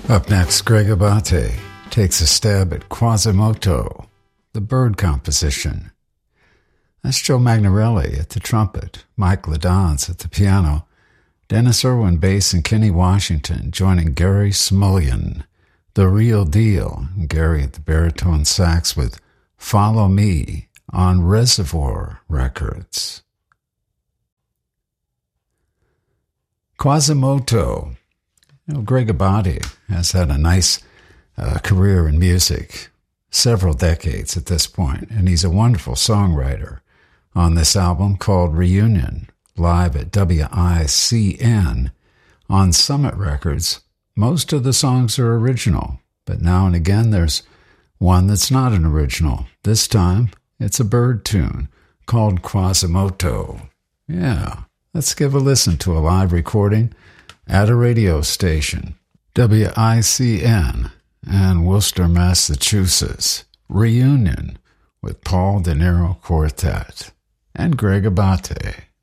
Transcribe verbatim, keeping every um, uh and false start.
Up next, Greg Abate takes a stab at Quasimodo, the bird composition. That's Joe Magnarelli at the trumpet, Mike Ladons at the piano, Dennis Irwin bass, and Kenny Washington joining Gary Smulyan, the real deal, and Gary at the baritone sax with Follow Me on Reservoir Records. Quasimodo. You know, Greg Abate has had a nice uh, career in music, several decades at this point, and he's a wonderful songwriter on this album called Reunion, live at W I C N on Summit Records. Most of the songs are original, but now and again there's one that's not an original. This time, it's a bird tune called Quasimodo. Yeah, let's give a listen to a live recording at a radio station, W I C N, and Worcester, Massachusetts. Reunion with Paul De Niro Quartet and Greg Abate.